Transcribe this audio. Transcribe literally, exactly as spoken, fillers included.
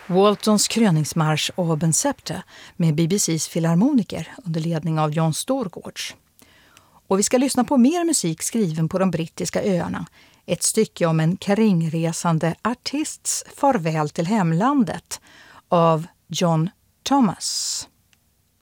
Waltons kröningsmarsch Auburn Scepter med B B C's filharmoniker under ledning av John Storgårds. Och vi ska lyssna på mer musik skriven på de brittiska öarna. Ett stycke om en kringresande artists farväl till hemlandet av John Thomas.